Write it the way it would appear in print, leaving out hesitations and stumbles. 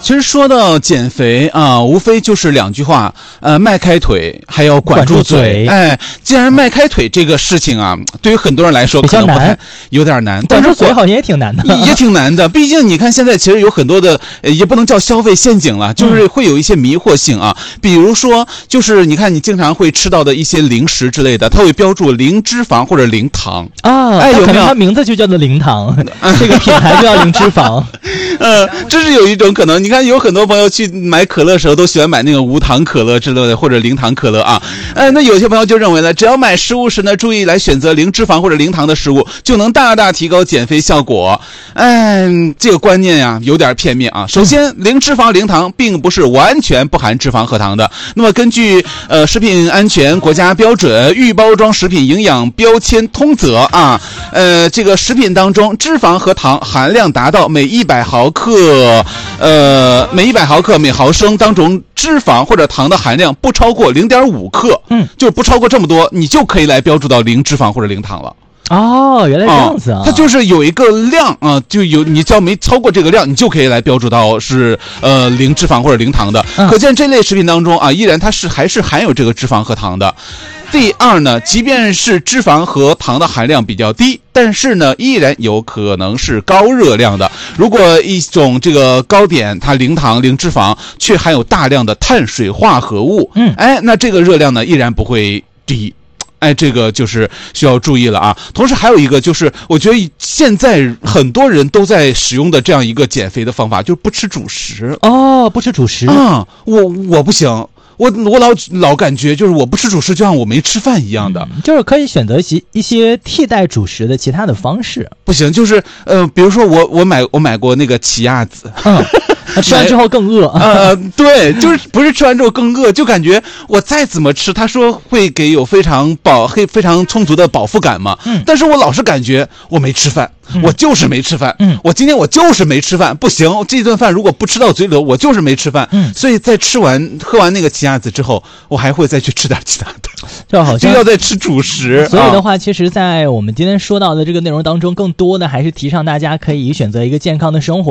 其实说到减肥啊，无非就是两句话，迈开腿，还要管住嘴。哎，既然迈开腿这个事情啊，对于很多人来说可能有点难， 但是嘴好像也挺难的， 也挺难的。毕竟你看现在其实有很多的，也不能叫消费陷阱了，就是会有一些迷惑性啊。比如说，就是你看你经常会吃到的一些零食之类的，它会标注零脂肪或者零糖啊。哎，有没有？它名字就叫做零糖，这个品牌就叫零脂肪。 这是有一种可能。你看有很多朋友去买可乐的时候都喜欢买那个无糖可乐之类的，或者零糖可乐啊。那有些朋友就认为呢，只要买食物时呢，注意来选择零脂肪或者零糖的食物，就能大大提高减肥效果。这个观念呀有点片面啊。首先，零脂肪零糖并不是完全不含脂肪和糖的。那么根据食品安全国家标准预包装食品营养标签通则啊，这个食品当中脂肪和糖含量达到每100毫克每毫升当中脂肪或者糖的含量不超过0.5克，就是不超过这么多，你就可以来标注到零脂肪或者零糖了。 哦，原来这样子啊！它就是有一个量啊，就有你只要没超过这个量，你就可以来标注到是零脂肪或者零糖的。可见这类食品当中啊，依然它还是含有这个脂肪和糖的。第二呢，即便是脂肪和糖的含量比较低，但是呢，依然有可能是高热量的。如果一种这个糕点它零糖零脂肪，却含有大量的碳水化合物，那这个热量呢依然不会低。这个就是需要注意了啊。同时还有一个就是，我觉得现在很多人都在使用的这样一个减肥的方法，就是不吃主食。 哦，不吃主食啊，我不行。我老感觉就是我不吃主食就像我没吃饭一样的， 就是可以选择一些替代主食的其他的方式。 不行，就是比如说我买过那个奇亚籽， 吃完之后更饿。 对，就是不是吃完之后更饿，就感觉我再怎么吃，他说会给有非常充足的饱腹感嘛。但是我老是感觉我没吃饭。我就是没吃饭，我今天我就是没吃饭，不行，这顿饭如果不吃到嘴里，我就是没吃饭。所以在喝完那个奇亚籽之后，我还会再去吃点其他的， 就好像要再吃主食。 所以的话，其实在我们今天说到的这个内容当中，更多的还是提倡大家可以选择一个健康的生活。